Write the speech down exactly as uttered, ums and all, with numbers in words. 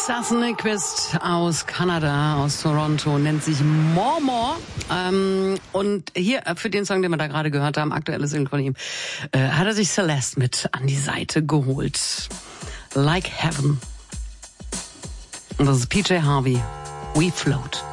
Seth Nyquist aus Kanada, aus Toronto, nennt sich More More. Ähm, und hier, für den Song, den wir da gerade gehört haben, aktuelles Single von ihm, äh, hat er sich Celeste mit an die Seite geholt. Like Heaven. Und das ist P J Harvey. We Float.